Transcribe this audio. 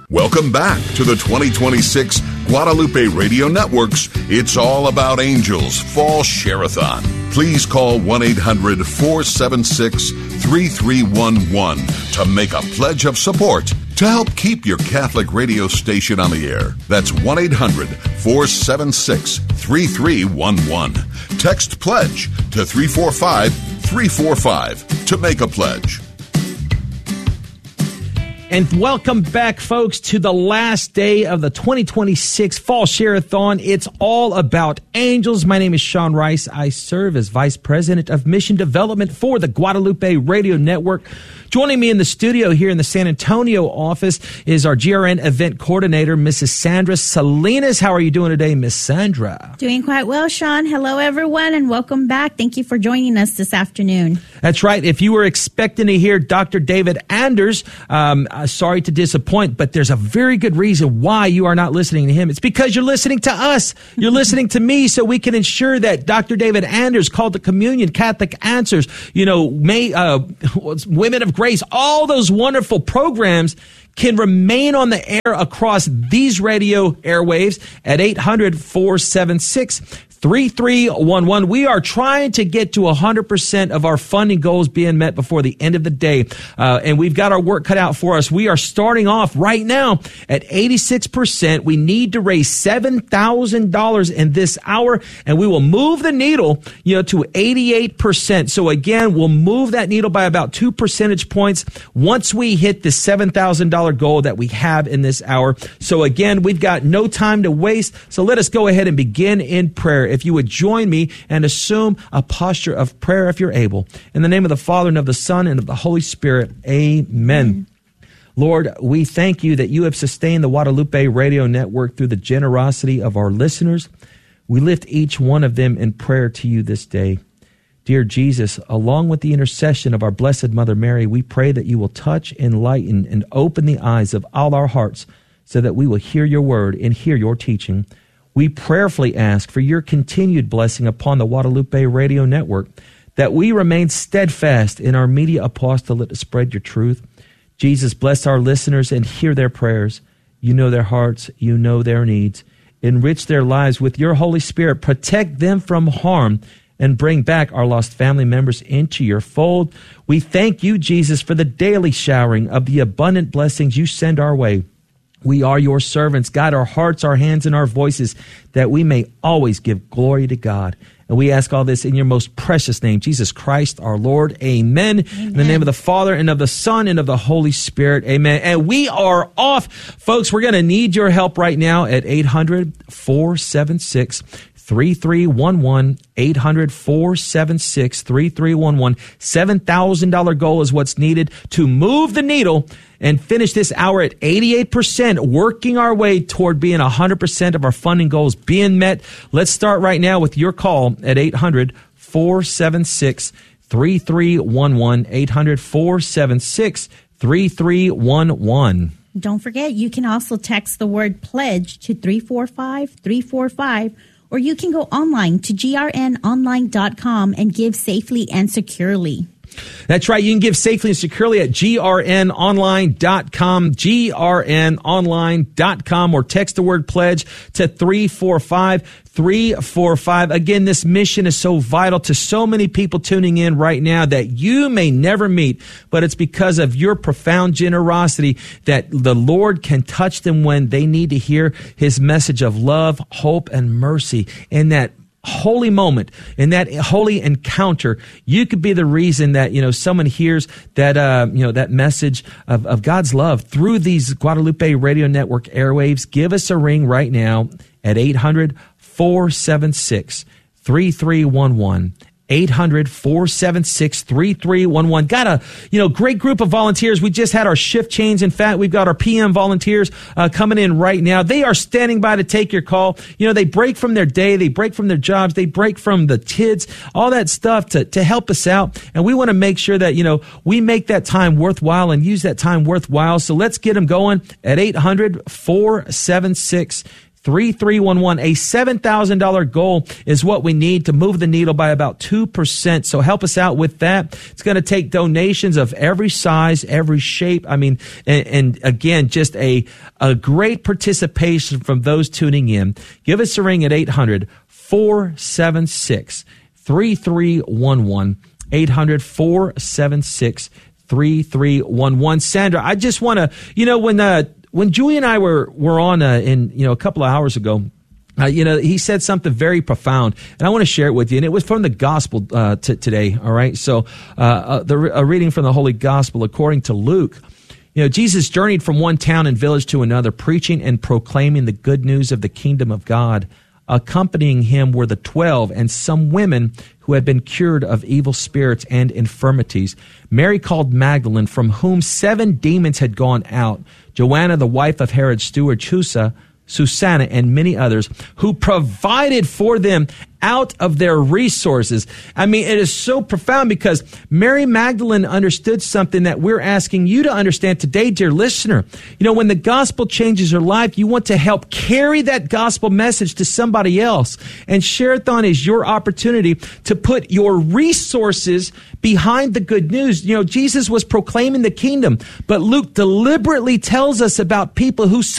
Welcome back to the 2026 Guadalupe Radio Network's It's All About Angels Fall Share-a-thon. Please call 1-800-476-3311 to make a pledge of support to help keep your Catholic radio station on the air. That's 1-800-476-3311. Text PLEDGE to 345-345 to make a pledge. And welcome back, folks, to the last day of the 2026 Fall Share-a-thon. It's all about angels. My name is Sean Rice. I serve as Vice President of Mission Development for the Guadalupe Radio Network. Joining me in the studio here in the San Antonio office is our GRN event coordinator, Mrs. Sandra Salinas. How are you doing today, Miss Sandra? Doing quite well, Sean. Hello, everyone, and welcome back. Thank you for joining us this afternoon. That's right. If you were expecting to hear Dr. David Anders, sorry to disappoint, but there's a very good reason why you are not listening to him. It's because you're listening to us. You're listening to me, so we can ensure that Dr. David Anders, called the Communion, Catholic Answers, Women of Grace, all those wonderful programs can remain on the air across these radio airwaves at 800-476-3311. We are trying to get to 100% of our funding goals being met before the end of the day. And we've got our work cut out for us. We are starting off right now at 86%. We need to raise $7,000 in this hour, and we will move the needle, to 88%. So again, we'll move that needle by about 2 percentage points once we hit the $7,000 goal that we have in this hour. So again, we've got no time to waste. So let us go ahead and begin in prayer. If you would join me and assume a posture of prayer if you're able. In the name of the Father, and of the Son, and of the Holy Spirit. Amen. Lord, we thank you that you have sustained the Guadalupe Radio Network through the generosity of our listeners. We lift each one of them in prayer to you this day. Dear Jesus, along with the intercession of our Blessed Mother Mary, we pray that you will touch, enlighten, and open the eyes of all our hearts so that we will hear your word and hear your teaching. We prayerfully ask for your continued blessing upon the Guadalupe Radio Network, that we remain steadfast in our media apostolate to spread your truth. Jesus, bless our listeners and hear their prayers. You know their hearts. You know their needs. Enrich their lives with your Holy Spirit. Protect them from harm and bring back our lost family members into your fold. We thank you, Jesus, for the daily showering of the abundant blessings you send our way. We are your servants. Guide our hearts, our hands, and our voices, that we may always give glory to God. And we ask all this in your most precious name, Jesus Christ, our Lord. Amen. In the name of the Father, and of the Son, and of the Holy Spirit. Amen. And we are off. Folks, we're going to need your help right now at 800-476-3311, 800-476-3311. $7,000 goal is what's needed to move the needle and finish this hour at 88%, working our way toward being 100% of our funding goals being met. Let's start right now with your call at 800-476-3311, 800-476-3311. Don't forget, you can also text the word PLEDGE to 345-345, or you can go online to grnonline.com and give safely and securely. That's right. You can give safely and securely at grnonline.com, grnonline.com, or text the word PLEDGE to 345-345. Again, this mission is so vital to so many people tuning in right now that you may never meet, but it's because of your profound generosity that the Lord can touch them when they need to hear his message of love, hope, and mercy. In that holy moment, in that holy encounter, you could be the reason that, someone hears that, that message of God's love through these Guadalupe Radio Network airwaves. Give us a ring right now at 800-476-3311. 800-476-3311. Got a, great group of volunteers. We just had our shift change. In fact, we've got our PM volunteers coming in right now. They are standing by to take your call. They break from their day. They break from their jobs. They break from the kids, all that stuff to help us out. And we want to make sure that, we make that time worthwhile and use that time worthwhile. So let's get them going at 800-476-3311. 3311. A $7,000 goal is what we need to move the needle by about 2%. So help us out with that. It's going to take donations of every size, every shape. I mean, and again, just a great participation from those tuning in. Give us a ring at 800-476-3311. 800-476-3311. Sandra, I just want to, when Julie and I were on a couple of hours ago, he said something very profound, and I want to share it with you. And it was from the gospel today. All right. So a reading from the Holy Gospel according to Luke. Jesus journeyed from one town and village to another, preaching and proclaiming the good news of the kingdom of God. Accompanying him were the 12 and some women who had been cured of evil spirits and infirmities. Mary called Magdalene, from whom 7 demons had gone out. Joanna, the wife of Herod's steward, Susanna, and many others who provided for them out of their resources. I mean, it is so profound because Mary Magdalene understood something that we're asking you to understand today, dear listener. When the gospel changes your life, you want to help carry that gospel message to somebody else. And Share-a-thon is your opportunity to put your resources behind the good news. Jesus was proclaiming the kingdom, but Luke deliberately tells us about people who